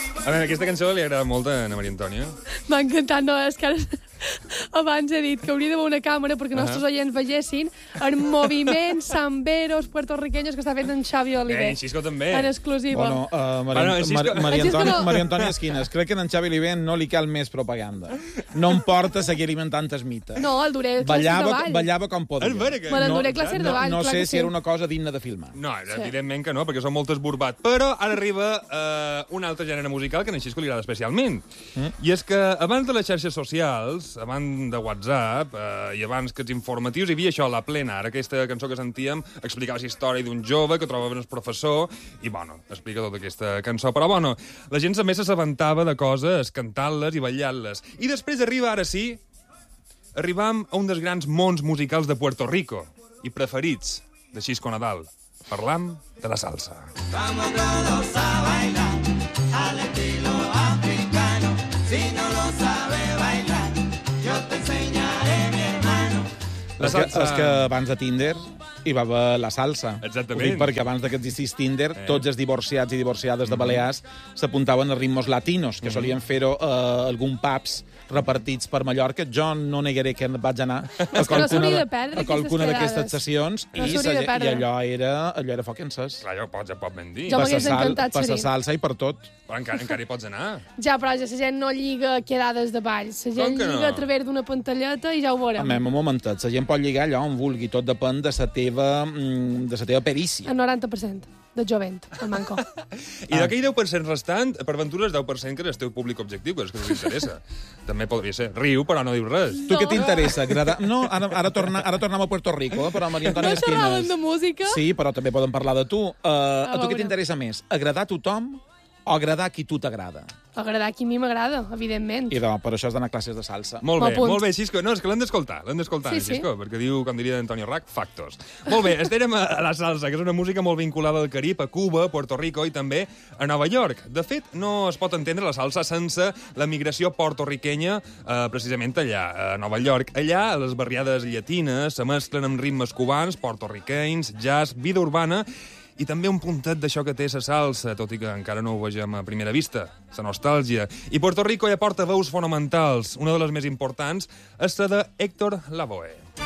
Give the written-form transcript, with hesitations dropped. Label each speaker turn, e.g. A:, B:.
A: A veure, aquesta cançó li agrada molt a Ana Maria Antònia.
B: M'ha encantat, no, és que ara... Abans he dit que hauria d'haver una càmera perquè els nostres oients vegessin els moviments samberos puertorriqueños que està fent en Xavi Oliver.
A: En Xisco també.
B: En exclusiva.
C: Maria Antònia Esquines, crec que a en Xavi Oliver no li cal més propaganda. No em porta a seguir alimentant el mite.
B: No, el duré classes de ball.
C: Ballava com podia.
B: Me l'enduré classes de ball.
C: No sé si era una cosa digna de filmar.
A: No, evidentment que no, perquè són molt esborbat. Però ara arriba un altre gènere musical que a en Xisco li agrada especialment. I és que abans de les xarxes socials, abans de WhatsApp i abans que els informatius, hi havia això, La Plena. Ara aquesta cançó que sentíem explicava la història d'un jove que trobava el professor i, bueno, explica tota aquesta cançó. Però, bueno, la gent també s'assabentava de coses cantant-les i ballant-les. I després arriba, ara sí, arribam a un dels grans mons musicals de Puerto Rico i preferits de Xisco Nadal. Parlam de la salsa.
D: Vamos todos a bailar al estilo africano. Si no lo sabe bailar, yo te enseñaré, mi hermano.
C: És que abans de Tinder hi va haver la salsa.
A: Exactament.
C: Ho dic perquè abans que existís Tinder, tots els divorciats i divorciades de Balears s'apuntaven a ritmos latinos, que solien fer-ho a algun pubs repartits per Mallorca. Jo no negaré que vaig anar a qualcuna d'aquestes sessions i allò era foc encès.
A: Clar, ja pot ben dir.
B: Jo m'hagués encantat
C: ser-hi. Passa salsa i per tot.
A: Però encara hi pots anar.
B: Ja, però la gent no lliga quedades de ball. La gent lliga a través d'una pantalleta i ja ho veurem.
C: Un momentet, la gent pot lligar allò on vulgui, tot depèn de la teva perícia.
B: El 90%. De jovent, el manco.
A: I d'aquell 10% restant, per ventura és 10% que és el teu públic objectiu, que és que t'interessa. També podria ser. Riu, però no dius res.
C: Tu què t'interessa? No, ara tornem a Puerto Rico, però Maria Antònia Esquines...
B: No xerraven de música?
C: Sí, però també podem parlar de tu. A tu què t'interessa més? Agradar a tothom o agradar a qui tu t'agrada?
B: Agradar a qui a mi m'agrada, evidentment.
C: I per això has d'anar a classes de salsa.
A: Molt bé, Xisco. No, és que l'hem d'escoltar, Xisco, perquè diu, com diria Antonio Rack, factos. Molt bé, estem a la salsa, que és una música molt vinculada al Carib, a Cuba, Puerto Rico i també a Nova York. De fet, no es pot entendre la salsa sense la migració portorriquenya precisament allà, a Nova York. Allà, a les barriades llatines se mesclen amb ritmes cubans, portorriquenys, jazz, vida urbana i també un puntet d'això que té la salsa, tot i que encara no ho vegem a primera vista, la nostàlgia. I Puerto Rico ja porta veus fonamentals. Una de les més importants és la de Héctor Lavoe.